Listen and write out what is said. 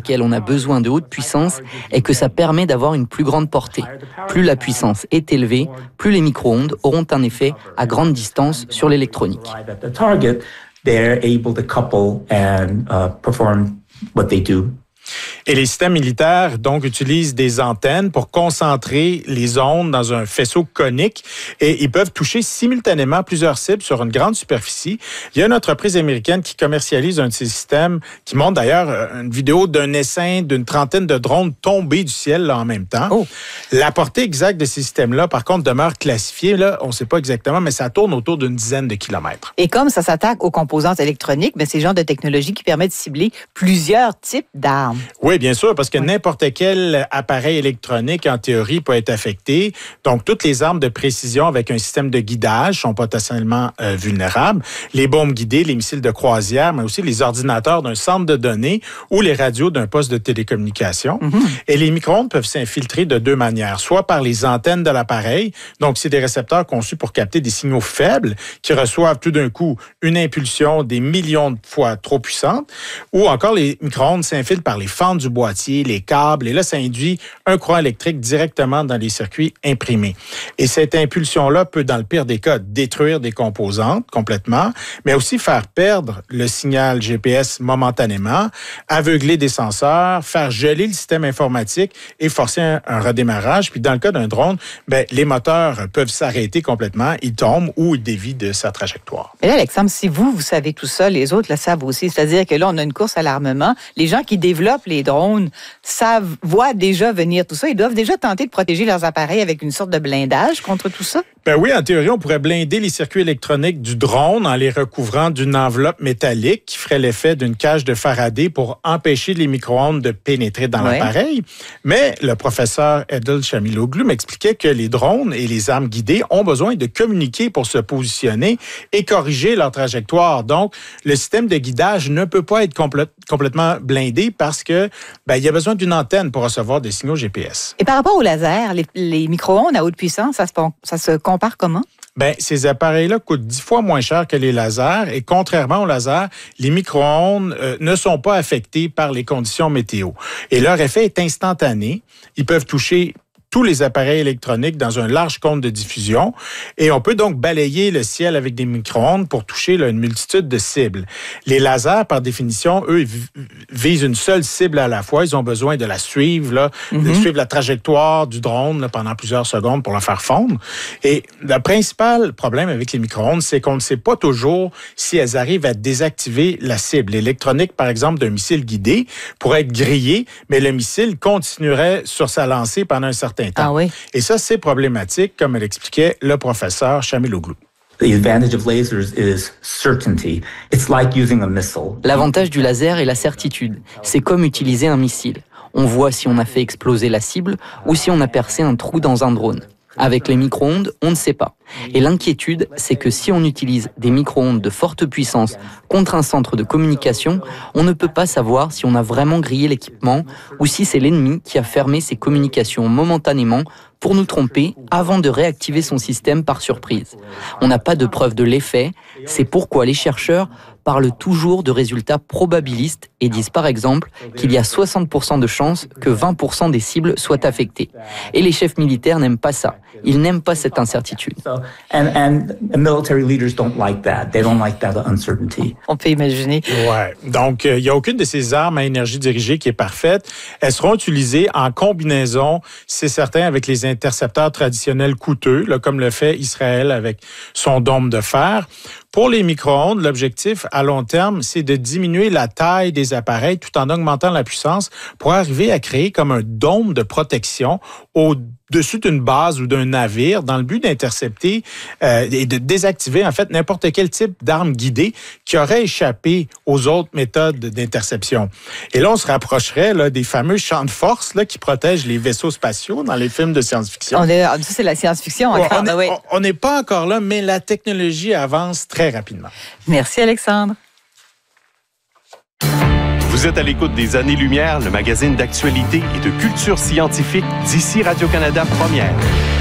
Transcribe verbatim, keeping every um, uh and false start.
laquelle on a besoin de haute puissance est que ça permet d'avoir une plus grande portée. Plus la puissance est élevée, plus les micro-ondes auront un effet à grande distance sur l'électronique. They're able to couple and uh, perform what they do. Et les systèmes militaires, donc, utilisent des antennes pour concentrer les ondes dans un faisceau conique et ils peuvent toucher simultanément plusieurs cibles sur une grande superficie. Il y a une entreprise américaine qui commercialise un de ces systèmes qui montre d'ailleurs une vidéo d'un essaim d'une trentaine de drones tombés du ciel là, en même temps. Oh. La portée exacte de ces systèmes-là, par contre, demeure classifiée. Là, on ne sait pas exactement, mais ça tourne autour d'une dizaine de kilomètres. Et comme ça s'attaque aux composantes électroniques, mais c'est le genre de technologie qui permet de cibler plusieurs types d'armes. Oui, bien sûr, parce que oui. n'importe quel appareil électronique, en théorie, peut être affecté. Donc, toutes les armes de précision avec un système de guidage sont potentiellement euh, vulnérables. Les bombes guidées, les missiles de croisière, mais aussi les ordinateurs d'un centre de données ou les radios d'un poste de télécommunication. Mm-hmm. Et les micro-ondes peuvent s'infiltrer de deux manières, soit par les antennes de l'appareil. Donc, c'est des récepteurs conçus pour capter des signaux faibles qui reçoivent tout d'un coup une impulsion des millions de fois trop puissante, ou encore les micro-ondes s'infiltrent par les fentes du boîtier, les câbles, et là, ça induit un courant électrique directement dans les circuits imprimés. Et cette impulsion-là peut, dans le pire des cas, détruire des composantes complètement, mais aussi faire perdre le signal G P S momentanément, aveugler des senseurs, faire geler le système informatique et forcer un, un redémarrage. Puis dans le cas d'un drone, ben, les moteurs peuvent s'arrêter complètement, ils tombent ou ils dévient de sa trajectoire. Et là, Alexandre, si vous, vous savez tout ça, les autres le savent aussi. C'est-à-dire que là, on a une course à l'armement. Les gens qui développent les drones savent, voient déjà venir tout ça. Ils doivent déjà tenter de protéger leurs appareils avec une sorte de blindage contre tout ça. Ben oui, en théorie, on pourrait blinder les circuits électroniques du drone en les recouvrant d'une enveloppe métallique qui ferait l'effet d'une cage de Faraday pour empêcher les micro-ondes de pénétrer dans ouais. l'appareil. Mais le professeur Edel Chamiloglu m'expliquait que les drones et les armes guidées ont besoin de communiquer pour se positionner et corriger leur trajectoire. Donc, le système de guidage ne peut pas être complè- complètement blindé parce que ben, il y a besoin d'une antenne pour recevoir des signaux G P S. Et par rapport au laser, les, les micro-ondes à haute puissance, ça se, ça se compare comment? Ben, ces appareils-là coûtent dix fois moins cher que les lasers et contrairement aux lasers, les micro-ondes euh, ne sont pas affectés par les conditions météo. Et leur effet est instantané. Ils peuvent toucher tous les appareils électroniques dans un large cône de diffusion et on peut donc balayer le ciel avec des micro-ondes pour toucher là, une multitude de cibles. Les lasers, par définition, eux, visent une seule cible à la fois. Ils ont besoin de la suivre, là, mm-hmm. de suivre la trajectoire du drone là, pendant plusieurs secondes pour la faire fondre. Et le principal problème avec les micro-ondes, c'est qu'on ne sait pas toujours si elles arrivent à désactiver la cible. L'électronique, par exemple, d'un missile guidé pourrait être grillée, mais le missile continuerait sur sa lancée pendant un certain temps. Ah oui. Et ça, c'est problématique, comme l'expliquait le professeur Chamiloglu. L'avantage du laser est la certitude. C'est comme utiliser un missile. On voit si on a fait exploser la cible ou si on a percé un trou dans un drone. Avec les micro-ondes, on ne sait pas. Et l'inquiétude, c'est que si on utilise des micro-ondes de forte puissance contre un centre de communication, on ne peut pas savoir si on a vraiment grillé l'équipement ou si c'est l'ennemi qui a fermé ses communications momentanément pour nous tromper avant de réactiver son système par surprise. On n'a pas de preuve de l'effet, c'est pourquoi les chercheurs parlent toujours de résultats probabilistes et disent par exemple qu'il y a soixante pour cent de chances que vingt pour cent des cibles soient affectées. Et les chefs militaires n'aiment pas ça. Ils n'aiment pas cette incertitude. On peut imaginer. Ouais. Donc, il euh, n'y a aucune de ces armes à énergie dirigée qui est parfaite. Elles seront utilisées en combinaison, c'est certain, avec les intercepteurs traditionnels coûteux, là, comme le fait Israël avec son dôme de fer. Pour les micro-ondes, l'objectif à long terme, c'est de diminuer la taille des appareils tout en augmentant la puissance pour arriver à créer comme un dôme de protection au-dessus d'une base ou d'un navire dans le but d'intercepter euh, et de désactiver en fait n'importe quel type d'arme guidée qui aurait échappé aux autres méthodes d'interception. Et là, on se rapprocherait là, des fameux champs de force là, qui protègent les vaisseaux spatiaux dans les films de science-fiction. On est, ça, c'est la science-fiction encore. Ouais, on n'est pas encore là, mais la technologie avance très rapidement. Merci, Alexandre. Vous êtes à l'écoute des Années-Lumière, le magazine d'actualité et de culture scientifique d'ici Radio-Canada Première.